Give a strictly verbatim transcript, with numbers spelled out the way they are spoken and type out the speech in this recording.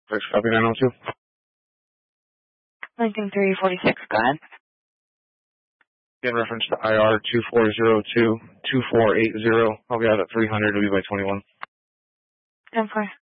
First copy nine oh two. Lincoln three forty-six, go ahead. In reference to I R two four zero two two four eight zero, I'll be out at three hundred, it'll be by twenty-one. ten four.